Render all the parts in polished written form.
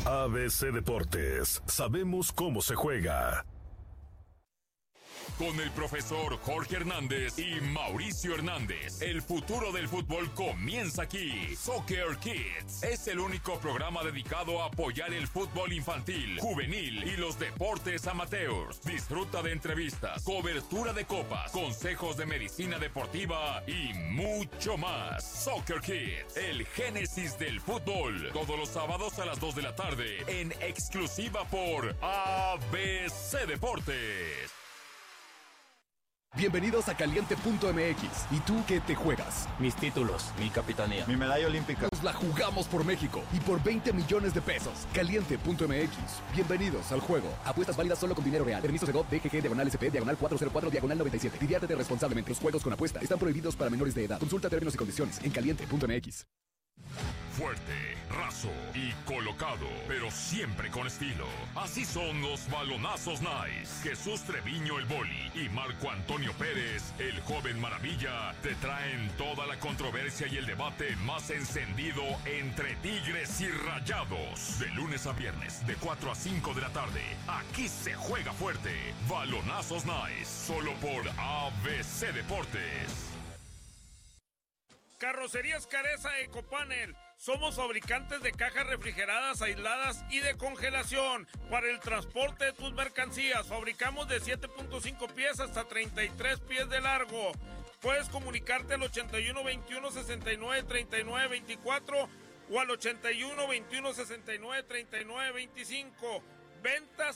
ABC Deportes, sabemos cómo se juega. Con el profesor Jorge Hernández y Mauricio Hernández, el futuro del fútbol comienza aquí. Soccer Kids es el único programa dedicado a apoyar el fútbol infantil, juvenil y los deportes amateurs. Disfruta de entrevistas, cobertura de copas, consejos de medicina deportiva y mucho más. Soccer Kids, el génesis del fútbol. Todos los sábados a las 2 de la tarde, en exclusiva por ABC Deportes. Bienvenidos a Caliente.mx. ¿Y tú qué te juegas? Mis títulos, mi capitanía, mi medalla olímpica. Nos la jugamos por México y por 20 millones de pesos. Caliente.mx. Bienvenidos al juego. Apuestas válidas solo con dinero real. Permiso Segov, DGG, /SP, /404, /97. Diviértete responsablemente. Los juegos con apuesta están prohibidos para menores de edad. Consulta términos y condiciones en Caliente.mx. Fuerte, raso y colocado, pero siempre con estilo. Así son los balonazos Nice. Jesús Treviño el Boli y Marco Antonio Pérez, el joven maravilla, te traen toda la controversia y el debate más encendido entre Tigres y Rayados. De lunes a viernes, de 4 a 5 de la tarde. Aquí se juega fuerte. Balonazos Nice, solo por ABC Deportes. Carrocerías Careza Ecopanel. Somos fabricantes de cajas refrigeradas, aisladas y de congelación para el transporte de tus mercancías. Fabricamos de 7.5 pies hasta 33 pies de largo. Puedes comunicarte al 81 21 69 39 24 o al 81 21 69 39 25. Ventas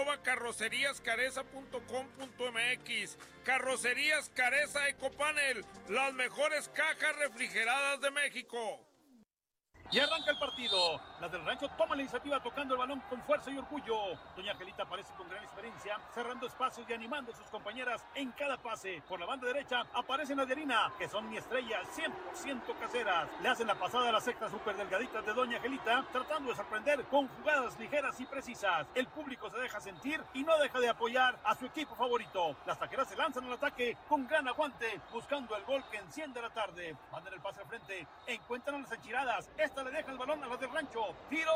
@carroceríascareza.com.mx. Carrocerías Careza Ecopanel, las mejores cajas refrigeradas de México. Y arranca el partido. Las del Rancho toman la iniciativa tocando el balón con fuerza y orgullo. Doña Angelita aparece con gran experiencia, cerrando espacios y animando a sus compañeras en cada pase. Por la banda derecha aparecen las de Harina, que son mi estrella, 100% caseras. Le hacen la pasada a las sectas súper delgaditas de Doña Angelita, tratando de sorprender con jugadas ligeras y precisas. El público se deja sentir y no deja de apoyar a su equipo favorito. Las taqueras se lanzan al ataque con gran aguante, buscando el gol que enciende la tarde. Mandan el pase al frente, encuentran a las enchiladas. Esta le deja el balón a las del Rancho. ¡Tiro!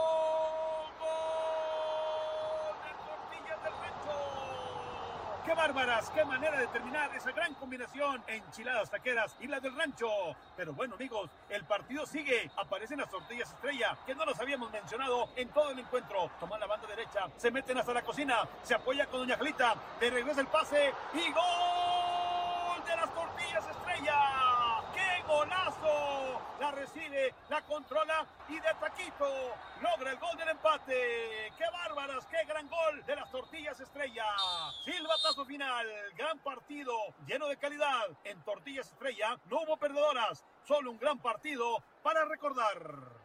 ¡Gol! ¡De Tortillas del Rancho! ¡Qué bárbaras! ¡Qué manera de terminar esa gran combinación! Enchiladas taqueras y las del Rancho. Pero bueno, amigos, el partido sigue. Aparecen las Tortillas Estrella, que no los habíamos mencionado en todo el encuentro. Toman la banda derecha, se meten hasta la cocina, se apoya con Doña Angelita, le regresa el pase y ¡gol de las Tortillas Estrella! ¡Qué golazo! La recibe, la controla y de taquito logra el gol del empate. ¡Qué bárbaras! ¡Qué gran gol de las Tortillas Estrella! Silbatazo final, gran partido, lleno de calidad. En Tortillas Estrella no hubo perdedoras, solo un gran partido para recordar.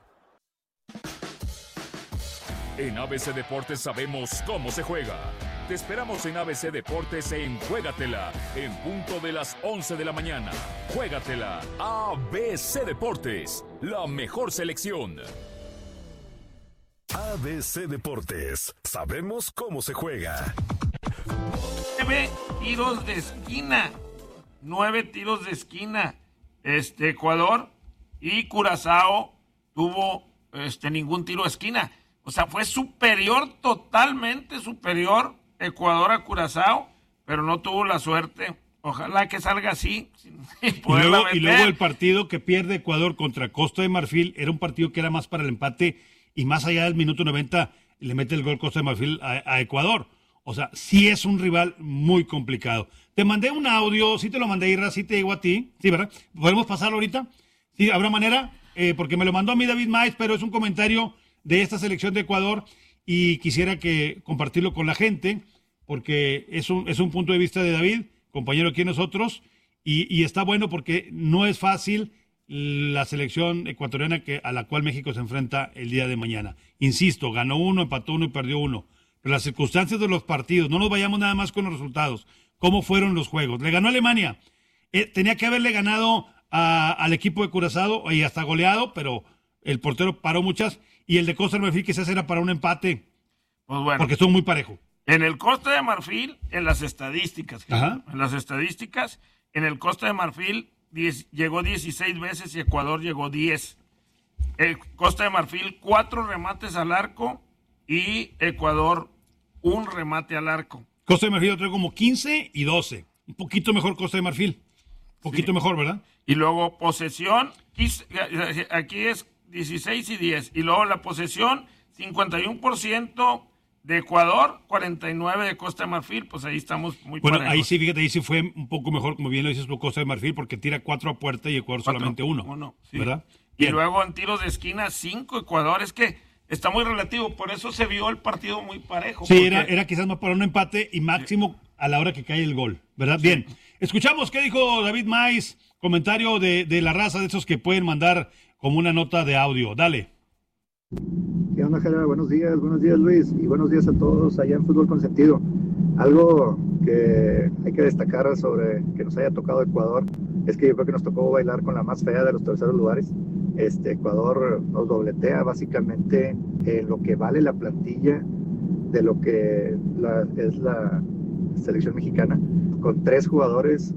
En ABC Deportes sabemos cómo se juega. Te esperamos en ABC Deportes en Juégatela, en punto de las 11 de la mañana. Juégatela, ABC Deportes, la mejor selección. ABC Deportes, sabemos cómo se juega. 9 tiros de esquina. 9 tiros de esquina. Ecuador y Curazao tuvo ningún tiro de esquina. O sea, fue superior, totalmente superior Ecuador a Curazao, pero no tuvo la suerte. Ojalá que salga así. Y luego el partido que pierde Ecuador contra Costa de Marfil era un partido que era más para el empate y más allá del minuto 90 le mete el gol Costa de Marfil a Ecuador. O sea, sí es un rival muy complicado. Te mandé un audio, sí te lo mandé, Irra, sí te digo a ti. Sí, ¿verdad? ¿Podemos pasarlo ahorita? Sí, ¿habrá manera? Porque me lo mandó a mí David Maiz, pero es un comentario de esta selección de Ecuador y quisiera compartirlo con la gente porque es un punto de vista de David, compañero aquí nosotros, y está bueno porque no es fácil la selección ecuatoriana a la cual México se enfrenta el día de mañana. Insisto, ganó 1, empató 1 y perdió 1. Pero las circunstancias de los partidos, no nos vayamos nada más con los resultados, cómo fueron los juegos. Le ganó a Alemania, tenía que haberle ganado al equipo de Curazao y hasta goleado, pero el portero paró muchas. Y el de Costa de Marfil quizás era para un empate, pues bueno, porque estuvo muy parejo. En el Costa de Marfil, en las estadísticas, en el Costa de Marfil llegó 16 veces y Ecuador llegó 10. El Costa de Marfil, 4 remates al arco y Ecuador un remate al arco. Costa de Marfil trae como 15 y 12. Un poquito mejor Costa de Marfil. Un poquito mejor, ¿verdad? Y luego posesión, aquí es 16 y 10. Y luego la posesión, 51% de Ecuador, 49% de Costa de Marfil. Pues ahí estamos muy bueno, parejos. ahí sí, fíjate, ahí sí fue un poco mejor, como bien lo dices, Costa de Marfil, porque tira 4 a puerta y Ecuador solamente 1. Sí. ¿Verdad? Y luego en tiros de esquina, 5 Ecuador. Es que está muy relativo, por eso se vio el partido muy parejo. Sí, era quizás más para un empate y máximo a la hora que cae el gol, ¿verdad? Sí. Bien, escuchamos qué dijo David Maiz, comentario de la raza, de esos que pueden mandar como una nota de audio. Dale. ¿Qué onda, Jara? Buenos días Luis, y buenos días a todos allá en Fútbol Consentido. Algo que hay que destacar sobre que nos haya tocado Ecuador es que yo creo que nos tocó bailar con la más fea de los terceros lugares. Ecuador nos dobletea básicamente en lo que vale la plantilla de lo que es la selección mexicana, con 3 jugadores.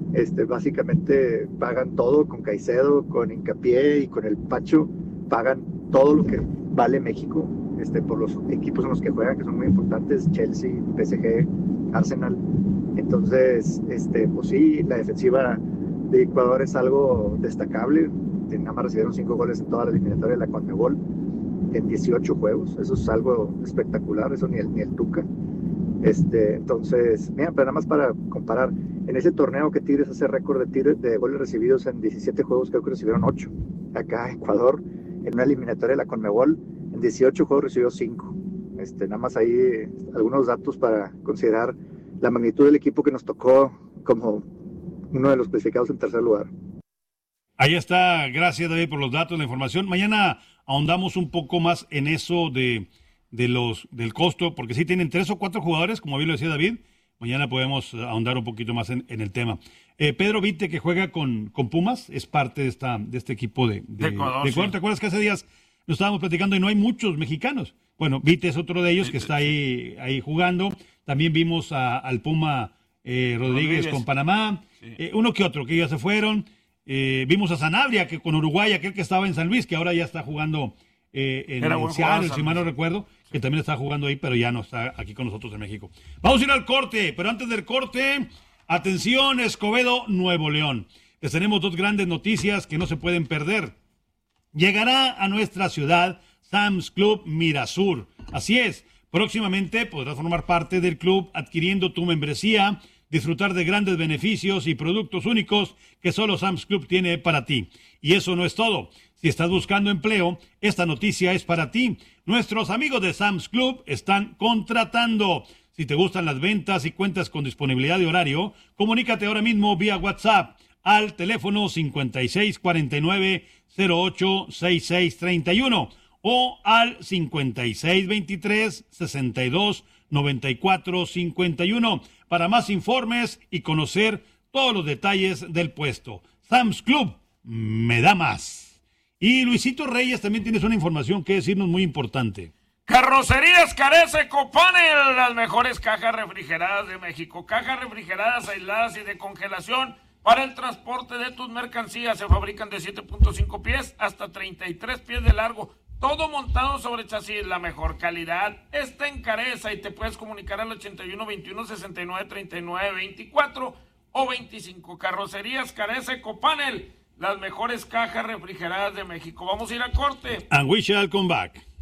Básicamente pagan todo con Caicedo, con Hincapié y con el Pacho, pagan todo lo que vale México por los equipos en los que juegan, que son muy importantes: Chelsea, PSG, Arsenal. Entonces, pues sí, la defensiva de Ecuador es algo destacable. Nada más recibieron 5 goles en toda la eliminatoria de la CONMEBOL en 18 juegos. Eso es algo espectacular, eso ni el Tuca. Entonces, mira, pero nada más para comparar, en ese torneo que Tigres hace récord de goles recibidos en 17 juegos, creo que recibieron 8. Acá Ecuador, en una eliminatoria de la CONMEBOL, en 18 juegos recibió 5. Nada más ahí algunos datos para considerar la magnitud del equipo que nos tocó como uno de los clasificados en tercer lugar. Ahí está, gracias David por los datos, la información. Mañana ahondamos un poco más en eso del costo, porque sí tienen 3 o 4 jugadores, como bien lo decía David. Mañana podemos ahondar un poquito más en el tema. Pedro Vite, que juega con Pumas, es parte de este equipo de Ecuador. Sí. ¿Te acuerdas que hace días nos estábamos platicando y no hay muchos mexicanos? Bueno, Vite es otro de ellos que está ahí jugando. También vimos al Puma Rodríguez con Panamá. Sí. Uno que otro que ya se fueron. Vimos a Sanabria, que con Uruguay, aquel que estaba en San Luis, que ahora ya está jugando en Seattle, si mal no recuerdo, que también está jugando ahí, pero ya no está aquí con nosotros en México. Vamos a ir al corte, pero antes del corte, atención, Escobedo, Nuevo León. Les tenemos 2 grandes noticias que no se pueden perder. Llegará a nuestra ciudad Sam's Club Mirasur. Así es, próximamente podrás formar parte del club adquiriendo tu membresía, disfrutar de grandes beneficios y productos únicos que solo Sam's Club tiene para ti. Y eso no es todo. Si estás buscando empleo, esta noticia es para ti. Nuestros amigos de Sam's Club están contratando. Si te gustan las ventas y cuentas con disponibilidad de horario, comunícate ahora mismo vía WhatsApp al teléfono 5649-086631 o al 5623-629451 para más informes y conocer todos los detalles del puesto. Sam's Club, me da más. Y Luisito Reyes, también tienes una información que decirnos muy importante. Carrocerías Carece Copanel, las mejores cajas refrigeradas de México. Cajas refrigeradas, aisladas y de congelación para el transporte de tus mercancías. Se fabrican de 7.5 pies hasta 33 pies de largo. Todo montado sobre chasis, la mejor calidad está en Careza y te puedes comunicar al 81 21 69 39 24 o 25. Carrocerías Carece Copanel, las mejores cajas refrigeradas de México. Vamos a ir a corte. And we shall come back.